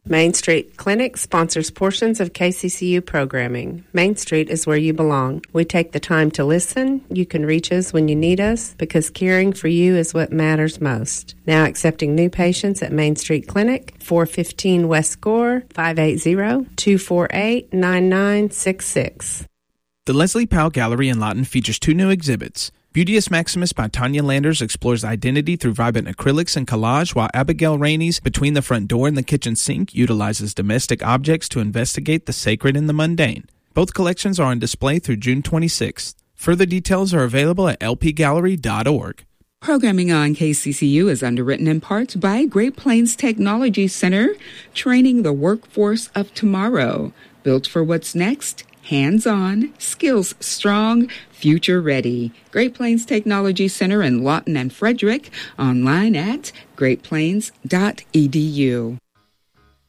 Main Street Clinic sponsors portions of KCCU programming. Main Street is where you belong. We take the time to listen. You can reach us when you need us because caring for you is what matters most. Now accepting new patients at Main Street Clinic, 415 West Gore, 580-248-9966. The Leslie Powell Gallery in Lawton features 2 new exhibits. Beauteous Maximus by Tanya Landers explores identity through vibrant acrylics and collage, while Abigail Rainey's Between the Front Door and the Kitchen Sink utilizes domestic objects to investigate the sacred and the mundane. Both collections are on display through June 26th. Further details are available at lpgallery.org. Programming on KCCU is underwritten in part by Great Plains Technology Center, training the workforce of tomorrow. Built for what's next, hands-on, skills strong, future ready. Great Plains Technology Center in Lawton and Frederick, online at greatplains.edu.